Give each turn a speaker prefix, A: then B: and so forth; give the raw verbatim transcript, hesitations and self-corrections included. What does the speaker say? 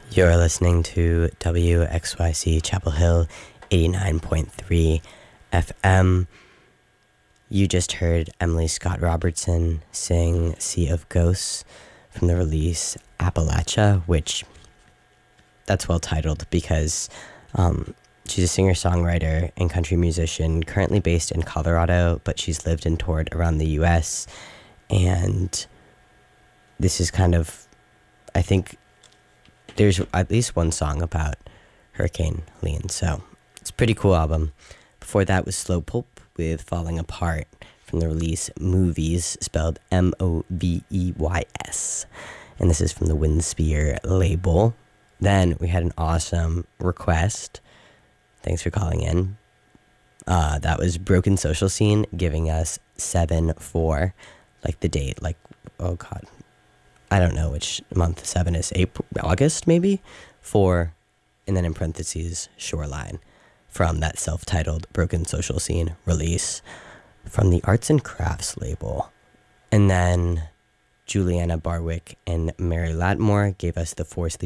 A: You're listening to W X Y C Chapel Hill eighty-nine point three F M. You just heard Emily Scott Robertson sing Sea of Ghosts from the release Appalachia, which that's well titled because um, she's a singer-songwriter and country musician currently based in Colorado, but she's lived and toured around the U S. And this is kind of, I think, there's at least one song about Hurricane Helene, so it's a pretty cool album. Before that was Slow Pulp with Falling Apart from the release Movies, spelled M O V E Y S. And this is from the Windspear label. Then we had an awesome request. Thanks for calling in. Uh, that was Broken Social Scene giving us seven four, like the date, like, oh God. I don't know which month seven is. April, August, maybe? Four, and then in parentheses, Shoreline, from that self-titled Broken Social Scene release from the Arts and Crafts label. And then Juliana Barwick and Mary Latmore gave us the Four